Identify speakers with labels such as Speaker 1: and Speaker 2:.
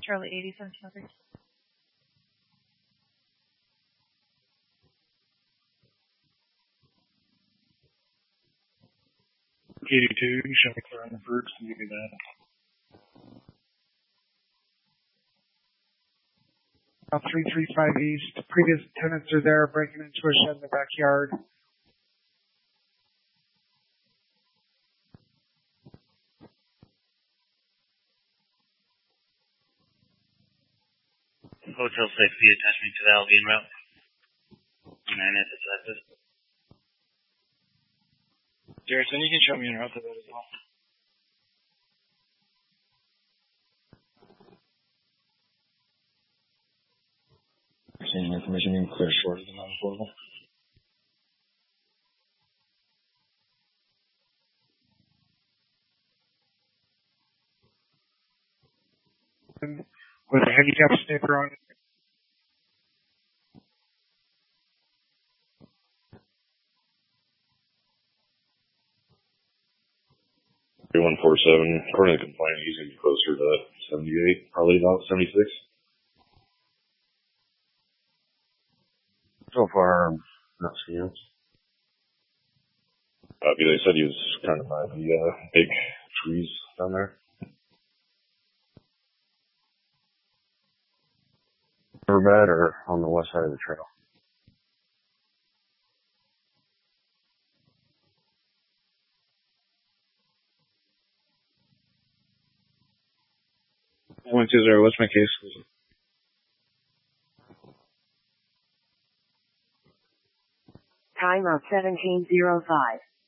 Speaker 1: Charlie 80, 1703.
Speaker 2: 82, show me clear on the fruits, and you do that.
Speaker 3: About 335 East. Previous tenants are there breaking into a shed in the backyard.
Speaker 4: Hotel safety attachment to the Albion route. 9 at the side.
Speaker 2: Garrison, you can show me en route to that as well. Seeing information being clear short of the non-affordable.
Speaker 3: With a handicap sticker on it.
Speaker 5: One 47. According to the complaint, he's going to be closer to 78, probably about 76. So far, not seeing him. They said he was kind of by the big trees down there. Riverbed or on the west side of the trail?
Speaker 2: What's my case?
Speaker 6: Timer 17:05.